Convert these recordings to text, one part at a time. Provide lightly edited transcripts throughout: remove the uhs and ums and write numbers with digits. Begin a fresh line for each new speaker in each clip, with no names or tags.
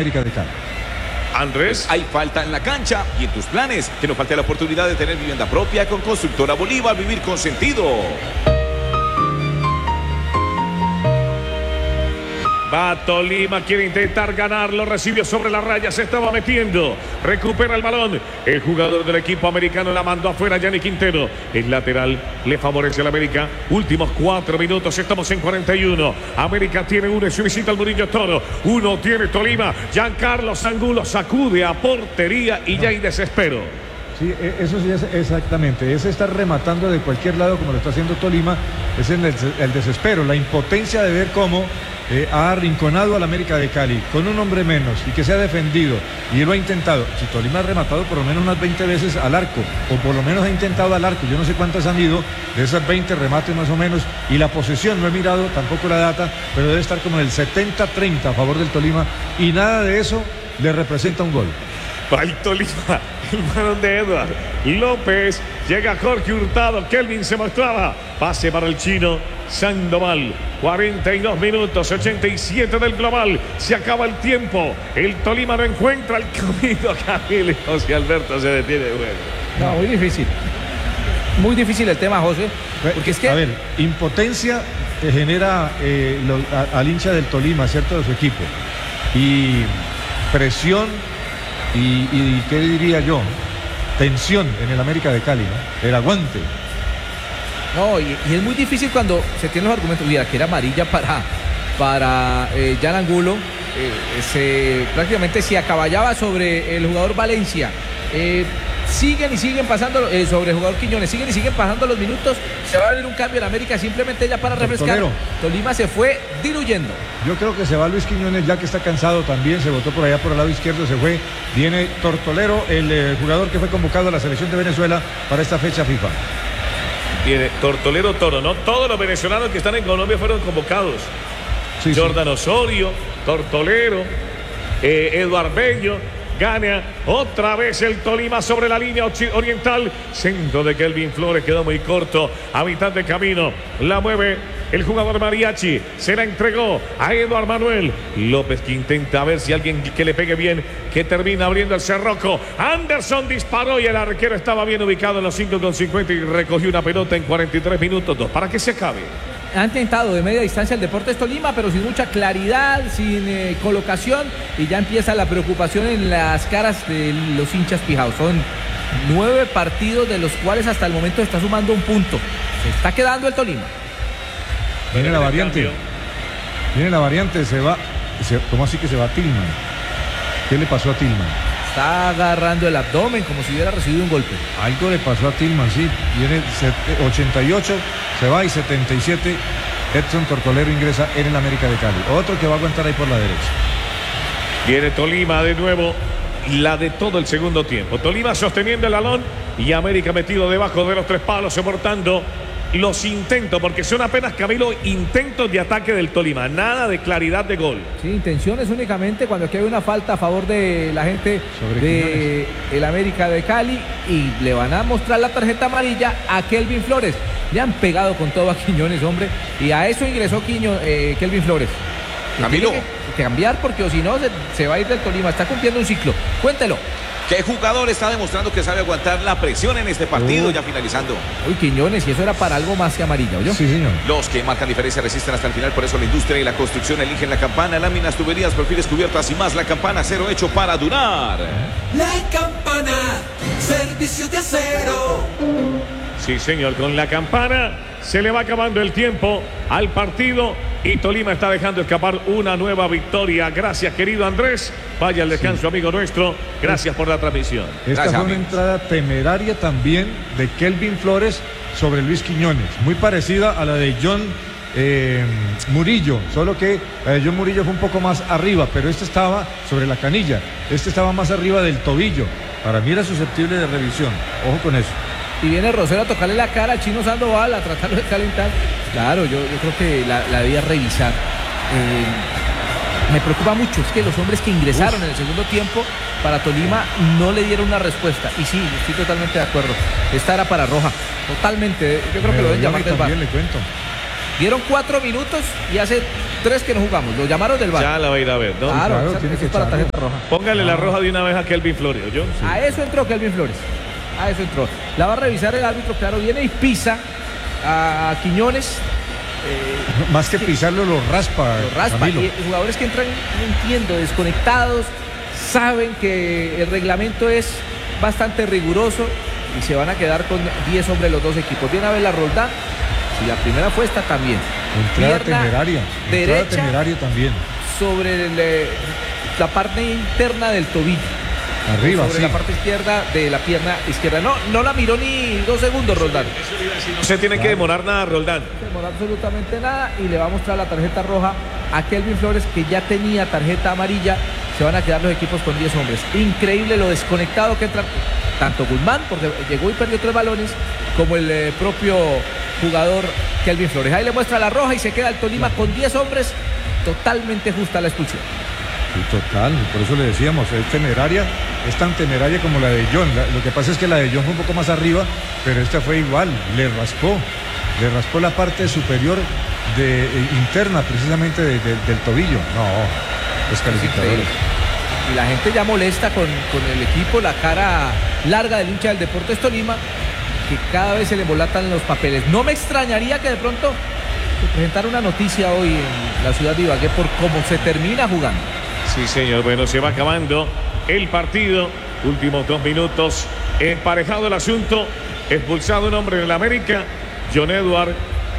América de Cali.
Andrés, hay falta en la cancha y en tus planes. Que no falte la oportunidad de tener vivienda propia con Constructora Bolívar. Vivir con sentido.
Va Tolima, quiere intentar ganarlo, recibió sobre la raya, se estaba metiendo, recupera el balón, el jugador del equipo americano la mandó afuera, Gianni Quintero, el lateral le favorece al América, últimos 4 minutos, estamos en 41, América tiene uno y su visita al Murillo Toro, uno tiene Tolima, Giancarlo Angulo sacude a portería y ya hay desespero.
Sí, eso sí es exactamente, es estar rematando de cualquier lado como lo está haciendo Tolima, es en el desespero, la impotencia de ver cómo ha arrinconado al América de Cali con un hombre menos y que se ha defendido y lo ha intentado. Si Tolima ha rematado por lo menos unas 20 veces al arco, o por lo menos ha intentado al arco, yo no sé cuántas han ido de esas 20 remates más o menos, y la posesión, no he mirado tampoco la data, pero debe estar como en el 70-30 a favor del Tolima, y nada de eso le representa un gol.
Va el Tolima, el balón de Edward López, llega Jorge Hurtado, Kelvin se mostraba, pase para el chino Sandoval, 42 minutos, 87 del global, se acaba el tiempo, el Tolima no encuentra el camino, Camilo, José Alberto se detiene de juego.
No, muy difícil el tema, José, porque es que...
A ver, impotencia que genera al hincha del Tolima, ¿cierto?, de su equipo, y presión y ¿qué diría yo? Tensión en el América de Cali, ¿no? El aguante.
No, y es muy difícil cuando se tienen los argumentos. Mira, que era amarilla para Jan Angulo, prácticamente se acaballaba sobre el jugador Valencia. Siguen pasando sobre el jugador Quiñones, siguen pasando los minutos, se va a venir un cambio en América simplemente ya para refrescar. Tolima se fue diluyendo.
Yo creo que se va Luis Quiñones ya que está cansado también, se botó por allá por el lado izquierdo, se fue. Viene Tortolero, el jugador que fue convocado a la selección de Venezuela para esta fecha FIFA.
Viene Tortolero Toro, ¿no? Todos los venezolanos que están en Colombia fueron convocados. Sí, Jordan Osorio, Tortolero, Eduard Bello. Gana otra vez el Tolima sobre la línea oriental. Centro de Kelvin Flores, quedó muy corto. A mitad de camino la mueve el jugador Mariachi. Se la entregó a Eduard Manuel López, que intenta ver si alguien que le pegue bien, que termina abriendo el cerroco. Anderson disparó y el arquero estaba bien ubicado en los 5,50 y recogió una pelota en 43 minutos. 2 para que se acabe.
Han intentado de media distancia el Deportes Tolima, pero sin mucha claridad, sin colocación, y ya empieza la preocupación en las caras de los hinchas pijados. Son 9 partidos, de los cuales hasta el momento está sumando un punto. Se está quedando el Tolima.
Viene la variante, se va. ¿Cómo así que se va Tillman? ¿Qué le pasó a Tillman?
Está agarrando el abdomen como si hubiera recibido un golpe.
Algo le pasó a Tillman, sí. Viene 88, se va, y 77. Edson Tortolero ingresa en el América de Cali. Otro que va a aguantar ahí por la derecha.
Viene Tolima de nuevo, la de todo el segundo tiempo. Tolima sosteniendo el balón y América metido debajo de los 3 palos, soportando los intentos, porque son apenas, Camilo, intentos de ataque del Tolima, nada de claridad de gol.
Sí, intenciones únicamente cuando aquí hay una falta a favor de la gente de el América de Cali, y le van a mostrar la tarjeta amarilla a Kelvin Flores. Le han pegado con todo a Quiñones, hombre, y a eso ingresó Kelvin Flores.
Camilo,
tiene que cambiar, porque o si no se va a ir del Tolima. Está cumpliendo un ciclo. Cuéntelo.
¿Qué jugador está demostrando que sabe aguantar la presión en este partido, ya finalizando?
Uy, Quiñones, y eso era para algo más que amarilla, ¿oyó?
Sí, señor.
Los que marcan diferencia resisten hasta el final, por eso la industria y la construcción eligen la Campana, láminas, tuberías, perfiles, cubiertas y más. La Campana, acero hecho para durar.
La Campana, servicio de acero.
Sí, señor, con la Campana se le va acabando el tiempo al partido y Tolima está dejando escapar una nueva victoria. Gracias, querido Andrés. Vaya al descanso, amigo nuestro. Gracias por la transmisión.
Esta fue una entrada temeraria también de Kelvin Flores sobre Luis Quiñones, muy parecida a la de John Murillo, solo que John Murillo fue un poco más arriba, pero este estaba sobre la canilla, este estaba más arriba del tobillo. Para mí era susceptible de revisión, ojo con eso.
Y viene Rosero a tocarle la cara al chino Sandoval, a tratarlo de calentar. Claro, yo creo que la debía revisar. Me preocupa mucho, es que los hombres que ingresaron en el segundo tiempo para Tolima no le dieron una respuesta. Y sí, estoy totalmente de acuerdo. Esta era para roja, totalmente. Yo creo que lo deben llamar del VAR.
Le cuento.
Dieron 4 minutos y hace 3 que no jugamos, lo llamaron del VAR.
Ya la va a ir a ver, ¿no?
Claro,
tiene que
es para
echarlo.
tarjeta roja.
Póngale la roja de una vez a Kelvin Flores, ¿yo? Sí.
A eso entró Kelvin Flores. A eso entró. La va a revisar el árbitro, claro, viene y pisa a Quiñones.
Más que pisarlo, lo raspa.
Lo raspa.
Camilo.
Y jugadores que entran, no entiendo, desconectados, saben que el reglamento es bastante riguroso y se van a quedar con 10 hombres los dos equipos. Viene a ver la Roldán. Si la primera fue esta también.
Entrada
Pierna
temeraria. Entrada
derecha
temeraria también.
sobre la parte interna del tobillo.
Arriba,
sobre
sí.
la parte izquierda de la pierna izquierda. No la miró ni 2 segundos, Roldán.
No se tiene que demorar nada, Roldán.
No demoró absolutamente nada y le va a mostrar la tarjeta roja a Kelvin Flores, que ya tenía tarjeta amarilla. Se van a quedar los equipos con 10 hombres. Increíble lo desconectado que entra tanto Guzmán, porque llegó y perdió 3 balones, como el propio jugador Kelvin Flores. Ahí le muestra la roja y se queda el Tolima con 10 hombres. Totalmente justa la expulsión.
Sí, total, por eso le decíamos, es temeraria, es tan temeraria como la de John. Lo que pasa es que la de John fue un poco más arriba, pero esta fue igual, le raspó la parte superior interna precisamente del tobillo. No, descalificadores.
Y la gente ya molesta con el equipo, la cara larga del hincha del Deportes Tolima, que cada vez se le embolatan los papeles. No me extrañaría que de pronto se presentara una noticia hoy en la ciudad de Ibagué por cómo se termina jugando.
Sí, señor. Bueno, se va acabando el partido. Últimos 2 minutos. Emparejado el asunto. Expulsado un hombre en el América. John Edward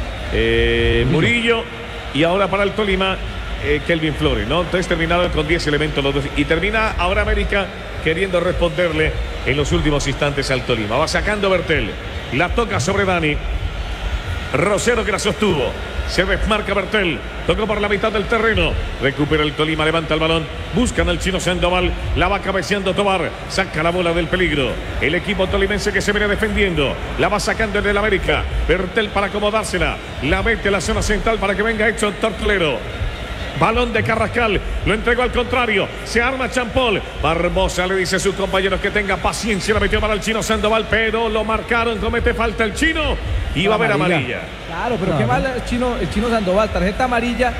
Murillo. Y ahora para el Tolima, Kelvin Flores, ¿no? Entonces terminaron con 10 elementos los dos. Y termina ahora América queriendo responderle en los últimos instantes al Tolima. Va sacando Bertel. La toca sobre Dani. Rosero que la sostuvo. Se desmarca Bertel. Tocó por la mitad del terreno. Recupera el Tolima. Levanta el balón. Buscan al chino Sandoval. La va cabeceando Tobar. Saca la bola del peligro. El equipo tolimense que se viene defendiendo. La va sacando en el América. Bertel para acomodársela. La mete a la zona central para que venga Edson Tortolero. Balón de Carrascal, lo entregó al contrario, se arma Champol. Barbosa le dice a sus compañeros que tenga paciencia, la metió para el chino Sandoval, pero lo marcaron, comete falta el chino y va a haber amarilla.
Claro, pero qué mal el chino Sandoval, tarjeta amarilla.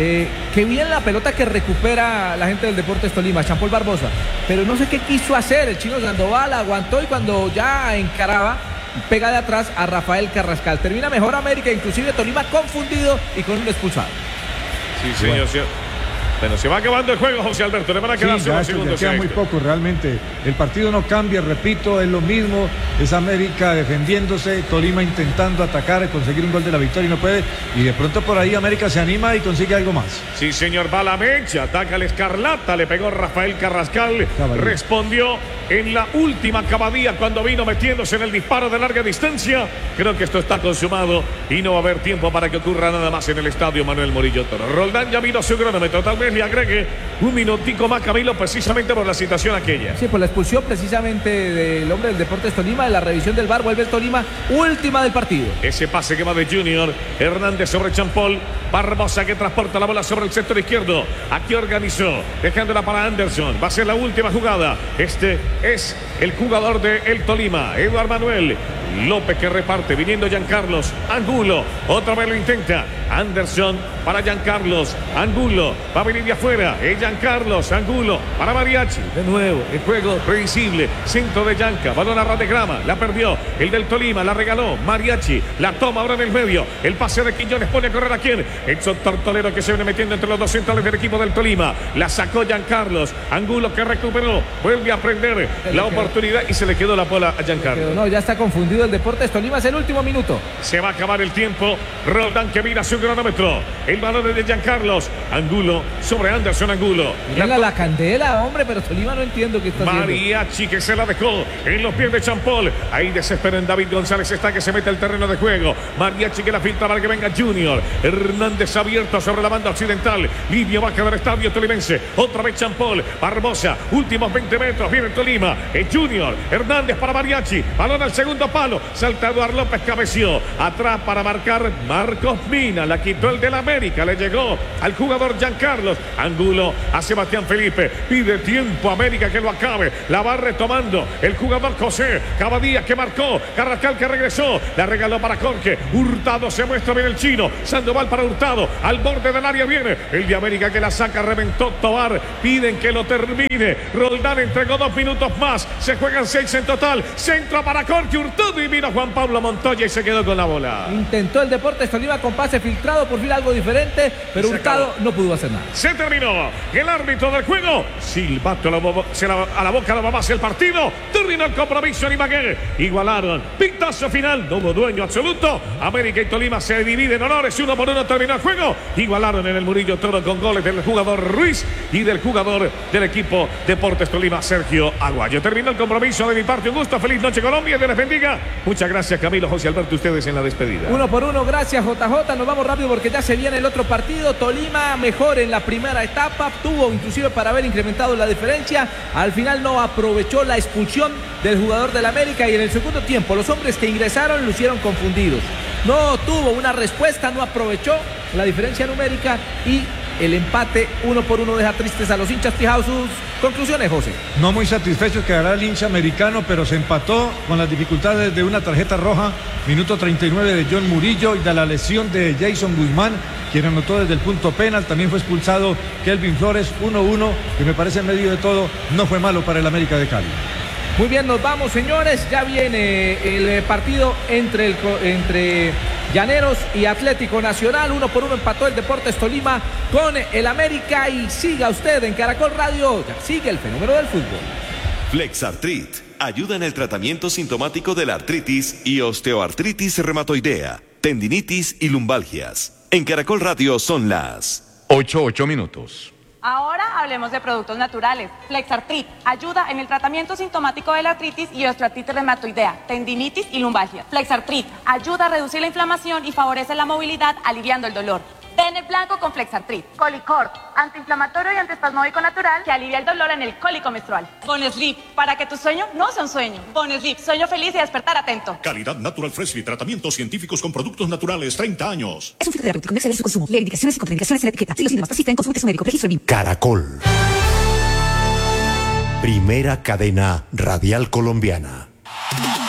Qué bien la pelota que recupera la gente del Deportes Tolima, Champol Barbosa, pero no sé qué quiso hacer el chino Sandoval, aguantó y cuando ya encaraba, pega de atrás a Rafael Carrascal. Termina mejor América, inclusive Tolima confundido y con un expulsado.
Sí, señor. Bueno, se va acabando el juego, José Alberto. Le van a quedar
ya
segundos.
queda muy poco realmente. El partido no cambia, repito, es lo mismo. Es América defendiéndose, Tolima intentando atacar, conseguir un gol de la victoria y no puede. Y de pronto por ahí América se anima y consigue algo más.
Sí, señor. Va la mecha, ataca el Escarlata, le pegó Rafael Carrascal. Respondió en la última acabadía cuando vino metiéndose en el disparo de larga distancia. Creo que esto está consumado y no va a haber tiempo para que ocurra nada más en el estadio Manuel Murillo Toro. Roldán ya vino su cronómetro, tal vez le agregue un minutico más, Camilo, precisamente por la situación aquella.
Sí, por la expulsión precisamente del hombre del Deportes Tolima, de la revisión del VAR, vuelve el Tolima, última del partido.
Ese pase que va de Junior, Hernández sobre Champol, Barbosa que transporta la bola sobre el sector izquierdo, aquí organizó, dejándola para Anderson, va a ser la última jugada, este es el jugador de el Tolima, Eduardo Manuel López que reparte, viniendo Giancarlos Angulo, otra vez lo intenta, Anderson para Giancarlos Angulo, va a venir de afuera, es Giancarlos Angulo para Mariachi, de nuevo, el juego previsible, centro de Gianca, balón a ras de grama, la perdió, el del Tolima, la regaló, Mariachi, la toma ahora en el medio, el pase de Quiñones pone a correr a quién, Edson Tortolero que se viene metiendo entre los dos centrales del equipo del Tolima, la sacó Giancarlos Angulo que recuperó, vuelve a prender la oportunidad y se le quedó la bola a Giancarlos.
No, ya está confundido el Deportes Tolima, es el último minuto.
Se va a acabar el tiempo, Roldán que mira su cronómetro, el balón es de Giancarlos Angulo sobre Anderson Angulo.
Mira la candela, hombre, pero Tolima no entiendo qué está haciendo.
Mariachi que se la dejó en los pies de Champol, ahí desesperan David González, está que se mete al terreno de juego, Mariachi que la filtra para que venga Junior, Hernández abierto sobre la banda occidental, línea baja del estadio tolimense, otra vez Champol, Barbosa, últimos 20 metros, viene el Tolima, es Junior, Hernández para Mariachi, balón al segundo palo, salta Eduardo López, cabeció, atrás para marcar Marcos Mina, la quitó el del América, le llegó al jugador Giancarlos. Angulo a Sebastián Felipe, pide tiempo América que lo acabe. La va retomando el jugador José Cavadía que marcó, Carrascal que regresó, la regaló para Jorge. Hurtado se muestra bien el chino, Sandoval para Hurtado, al borde del área viene el de América que la saca, reventó Tobar, piden que lo termine. Roldán entregó 2 minutos más, se juegan 6 en total. Centro para Jorge Hurtado y vino Juan Pablo Montoya y se quedó con la bola.
Intentó el Deportes Tolima con pase filtrado, por fin algo diferente, pero Hurtado no pudo hacer nada.
Se terminó. El árbitro del juego, silbato a la boca la base el partido. Terminó el compromiso en Ibagué. Igualaron. Pitazo final. No hubo dueño absoluto. América y Tolima se dividen honores. 1 por 1 terminó el juego. Igualaron en el Murillo Toro con goles del jugador Ruiz y del jugador del equipo Deportes Tolima, Sergio Aguayo. Terminó el compromiso de mi parte. Un gusto. Feliz noche, Colombia. Dios les bendiga. Muchas gracias, Camilo, José Alberto, ustedes en la despedida.
1 por 1. Gracias, JJ. Nos vamos rápido porque ya se viene el otro partido. Tolima mejor en la primera etapa. Tuvo inclusive para haber incrementado la diferencia. Al final no aprovechó la expulsión del jugador del América y en el segundo tiempo los hombres que ingresaron lucieron confundidos. No tuvo una respuesta, no aprovechó la diferencia numérica y el empate 1 por 1 deja tristes a los hinchas fijados. Sus conclusiones, José.
No muy satisfechos quedará el hincha americano, pero se empató con las dificultades de una tarjeta roja, minuto 39 de John Murillo y de la lesión de Jason Guzmán, quien anotó desde el punto penal. También fue expulsado Kelvin Flores. 1-1, que me parece en medio de todo no fue malo para el América de Cali.
Muy bien, nos vamos, señores. Ya viene el partido entre Llaneros y Atlético Nacional. 1 por 1 empató el Deportes Tolima con el América. Y siga usted en Caracol Radio. Ya sigue el fenómeno del fútbol.
Flexartrit ayuda en el tratamiento sintomático de la artritis y osteoartritis reumatoidea, tendinitis y lumbalgias. En Caracol Radio son las
8 minutos.
Ahora hablemos de productos naturales. Flexartrit ayuda en el tratamiento sintomático de la artritis y osteoartritis reumatoidea, tendinitis y lumbalgia. Flexartrit ayuda a reducir la inflamación y favorece la movilidad, aliviando el dolor. Den el blanco con Flexartrit. Colicort, antiinflamatorio y antiespasmódico natural que alivia el dolor en el cólico menstrual. Bonesleep, para que tu sueño no sea un sueño. Bonesleep, sueño feliz y despertar atento.
Calidad Natural Freshly, tratamientos científicos con productos naturales, 30 años.
Es un filtro terapéutico, no exceder su consumo. Lee indicaciones y contraindicaciones en la etiqueta. Si los síntomas persisten, consulte a su médico. Registro BIM.
Caracol. Primera cadena radial colombiana.